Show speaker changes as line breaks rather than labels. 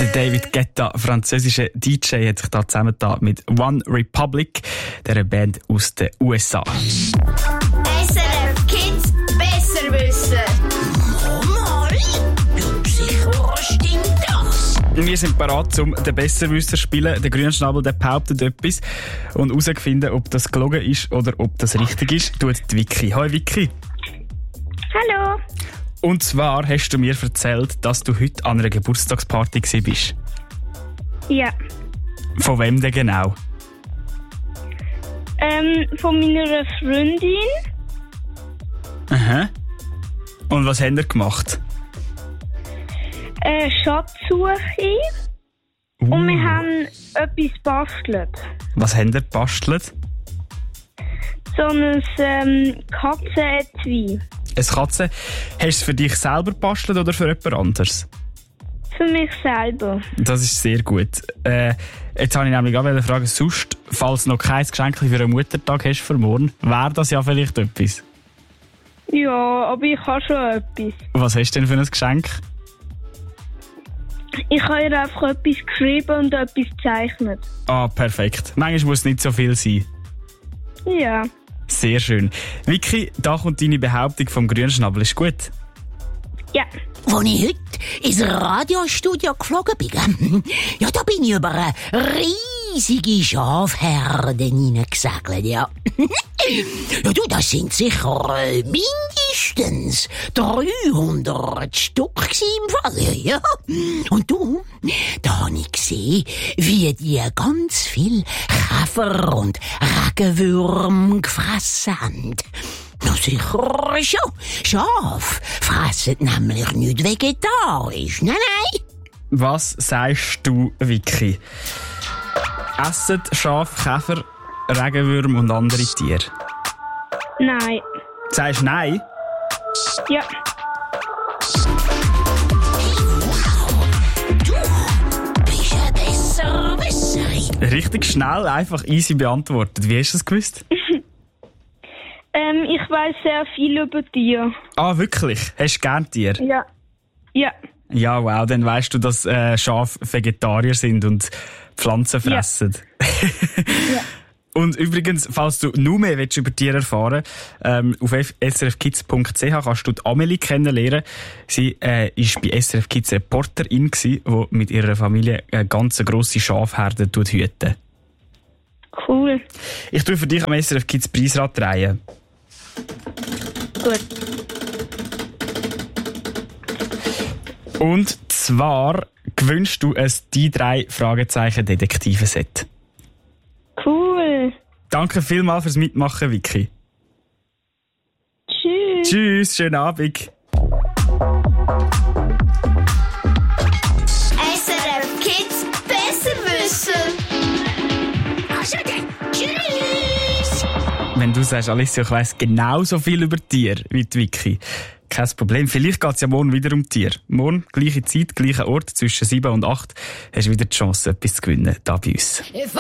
Der David Guetta, französischer DJ, hat sich da zusammengetan mit One Republic, der Band aus den USA.
SRF Kids besser wissen.
Mal, du sicher, was stimmt das?
Wir sind bereit, um den Besserwisser zu spielen. Der Grünschnabel, der behauptet etwas und herauszufinden, ob das gelogen ist oder ob das richtig ist, tut die Vicky. Hoi Vicky.
Hallo.
Und zwar hast du mir erzählt, dass du heute an einer Geburtstagsparty warst.
Ja.
Von wem denn genau?
Von meiner Freundin.
Aha. Und was haben ihr gemacht?
Schatzsuche. Und wir haben etwas gebastelt.
Was habt ihr gebastelt?
So ein Katzenetui.
Eine Katze. Hast du es für dich selber gebastelt oder für jemand anderes?
Für mich selber.
Das ist sehr gut. Jetzt habe ich nämlich gerade fragen, sonst, falls du noch kein Geschenk für einen Muttertag hast für morgen, wäre das ja vielleicht etwas?
Ja, aber ich habe schon etwas.
Was hast du denn für ein Geschenk?
Ich habe ihr einfach etwas geschrieben und etwas gezeichnet.
Ah, perfekt. Manchmal muss es nicht so viel sein.
Ja.
Sehr schön. Vicky, da kommt deine Behauptung vom Grünschnabel. Ist gut?
Ja.
Als ich heute ins Radiostudio geflogen bin, ja, da bin ich über eine riesige Schafherde hineingesegelt, ja. Ja, du, das sind sicher mindestens 300 Stück im Fall, ja. Und du, da habe ich gesehen, wie die ganz viel Käfer und Regenwürmer gefressen haben. Na sicher schon. Schaf fressen nämlich nicht vegetarisch. Nein, nein.
Was sagst du, Vicky? Essen Schaf, Käfer, Regenwürmer und andere Tiere?
Nein.
Sagst du nein?
Ja.
Du bist ein Besserwisserin.
Richtig schnell, einfach easy beantwortet. Wie hast du es gewusst?
Ich weiss sehr viel über Tiere.
Ah, wirklich? Hast du gern Tiere?
Ja. Ja.
Ja, wow, dann weisst du, dass Schafe Vegetarier sind und Pflanzen fressen.
Ja.
Und übrigens, falls du noch mehr über Tiere erfahren willst, auf srfkids.ch kannst du die Amelie kennenlernen. Sie war bei SRF Kids Reporterin, die mit ihrer Familie eine ganz grosse Schafherde hüten.
Cool.
Ich tue für dich am SRF Kids Preisrad drehen.
Gut.
Und zwar gewünschst du ein die 3 Fragezeichen Detektiven-Set.
Cool.
Danke vielmals fürs Mitmachen, Vicky.
Tschüss.
Tschüss, schönen Abend.
SRF Kids besser wissen.
Also dann, tschüss.
Wenn du sagst, Alicia, ich weiss genauso viel über Tiere wie die Vicky. Kein Problem. Vielleicht geht es ja morgen wieder um Tiere. Morgen, gleiche Zeit, gleicher Ort, zwischen 7 und 8, hast du wieder die Chance, etwas zu gewinnen, hier bei uns.